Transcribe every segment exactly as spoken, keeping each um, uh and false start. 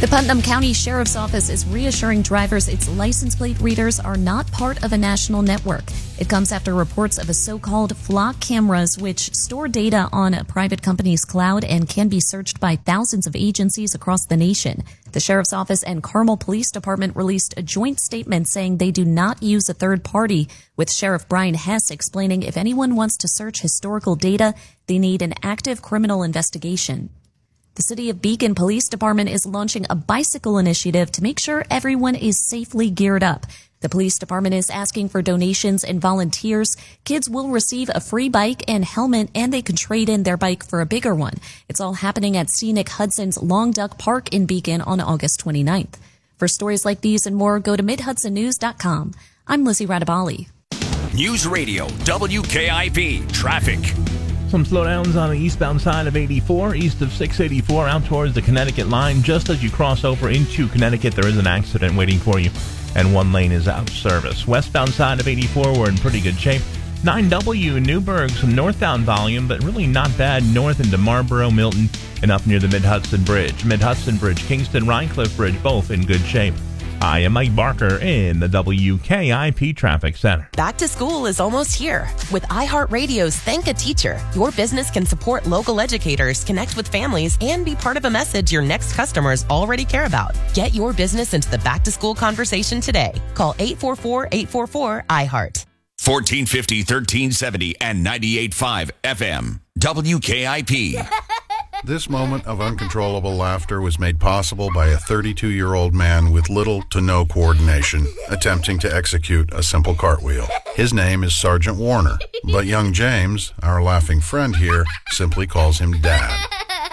The Putnam County Sheriff's Office is reassuring drivers its license plate readers are not part of a national network. It comes after reports of a so-called flock cameras which store data on a private company's cloud and can be searched by thousands of agencies across the nation. The Sheriff's Office and Carmel Police Department released a joint statement saying they do not use a third party, with Sheriff Brian Hess explaining if anyone wants to search historical data, they need an active criminal investigation. The City of Beacon Police Department is launching a bicycle initiative to make sure everyone is safely geared up. The police department is asking for donations and volunteers. Kids will receive a free bike and helmet, and they can trade in their bike for a bigger one. It's all happening at Scenic Hudson's Long Duck Park in Beacon on August twenty-ninth. For stories like these and more, go to mid hudson news dot com. I'm Lizzie Radabali. News Radio W K I P Traffic. Some slowdowns on the eastbound side of eighty-four, east of six eighty-four, out towards the Connecticut line. Just as you cross over into Connecticut, there is an accident waiting for you, and one lane is out of service. Westbound side of eighty-four, we're in pretty good shape. nine W Newburgh, some northbound volume, but really not bad north into Marlboro, Milton, and up near the Mid-Hudson Bridge. Mid-Hudson Bridge, Kingston, Rhinecliff Bridge, both in good shape. I am Mike Barker in the W K I P Traffic Center. Back to school is almost here. With iHeartRadio's Thank a Teacher, your business can support local educators, connect with families, and be part of a message your next customers already care about. Get your business into the back-to-school conversation today. Call eight four four, eight four four, I heart. fourteen fifty, thirteen seventy, and ninety-eight point five F M. W K I P. This moment of uncontrollable laughter was made possible by a thirty-two-year-old man with little to no coordination attempting to execute a simple cartwheel. His name is Sergeant Warner, but young James, our laughing friend here, simply calls him Dad.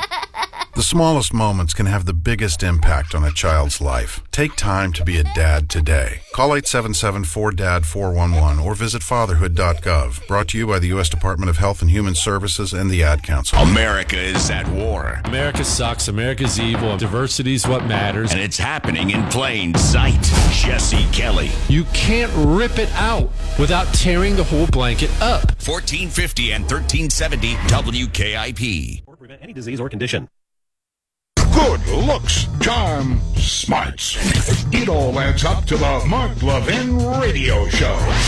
The smallest moments can have the biggest impact on a child's life. Take time to be a dad today. Call eight seven seven, four D A D, four one one or visit fatherhood dot gov. Brought to you by the U S Department of Health and Human Services and the Ad Council. America is at war. America sucks. America's evil. Diversity's what matters. And it's happening in plain sight. Jesse Kelly. You can't rip it out without tearing the whole blanket up. fourteen fifty and thirteen seventy W K I P. Or prevent any disease or condition. Good looks, charm, smarts. It all adds up to the Mark Levin Radio Show.